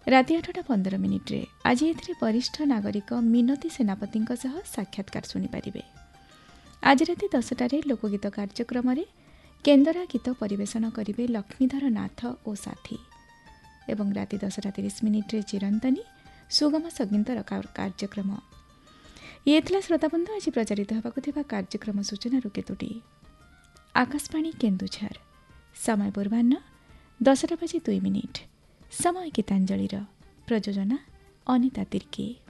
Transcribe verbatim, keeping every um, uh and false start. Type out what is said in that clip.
राति आठटा पंदर मिनिट्रे आज एथिरे वरिष्ठ नागरिक मिनती सेनापति साक्षात्कार शुणिपारे। आज राति दसटारे लोकगीत कार्यक्रम केन्दरा गीत परिवेशन करेंगे लक्ष्मीधर नाथ और साथी एवं राति दसटा तीस मिनिट्रे चिरंतनी सुगम संगीतर कार्यक्रम। ये थिला श्रोताबंधु आज प्रचारित होगा कार्यक्रम सूचना केतोटी। आकाशवाणी केन्दुझर समय पूर्वाह्न दसटा बजे दुई मिनिट। समय गीतांजलिर प्रयोजना अनिता तिर्की।